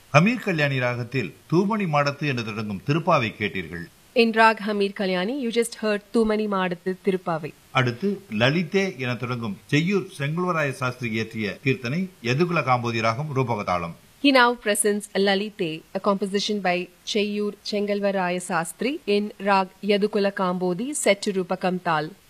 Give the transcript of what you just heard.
ஹமீர் கல்யாணி ராகத்தில் தூமணி மாடத்து என்று தொடங்கும் திருப்பாவை கேட்டீர்கள். In Rag Hamir Kalyani, you just heard Tumani Madathu Tirupavai. அடுத்து லலிதே என தொடங்கும் செய்யூர் செங்குல்வராய சாஸ்திரி இயற்றிய கீர்த்தனை யதுகுல காம்போதி ராகம் ரூபகதாளம். He now presents Lalite, a composition by Cheyyur Chengalvaraya Sastri in Rag Yadukula Kambodi set to Rupakam Tal.